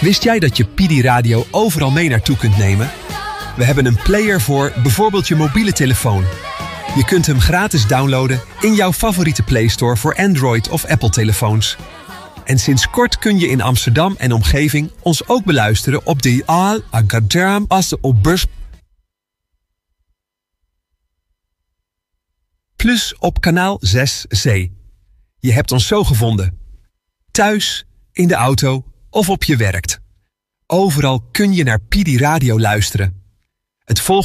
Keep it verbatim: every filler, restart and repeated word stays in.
Wist jij dat je Pidi Radio overal mee naartoe kunt nemen? We hebben een player voor bijvoorbeeld je mobiele telefoon. Je kunt hem gratis downloaden in jouw favoriete Play Store voor Android of Apple telefoons. En sinds kort kun je in Amsterdam en omgeving ons ook beluisteren op de Al Akadam as de Obers Plus op kanaal zes C. Je hebt ons zo gevonden. Thuis, in de auto of op je werk. Overal kun je naar Pidi Radio luisteren. Het volgende